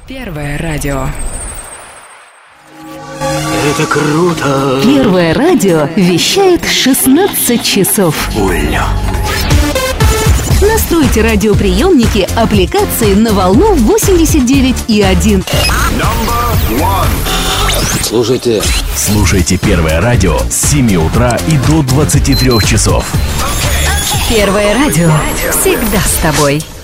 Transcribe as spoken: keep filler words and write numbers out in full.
Первое радио. Это круто! Первое радио вещает шестнадцать часов. Улья. Настройте радиоприемники аппликации на волну восемьдесят девять и один. Слушайте. Слушайте Первое радио с семи утра и до двадцати трёх часов. Первое радио всегда с тобой.